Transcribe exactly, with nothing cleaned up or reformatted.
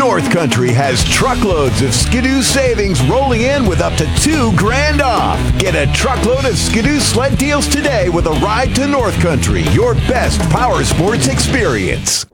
North Country has truckloads of Skidoo savings rolling in with up to two grand off. Get a truckload of Skidoo sled deals today with a ride to North Country, your best power sports experience.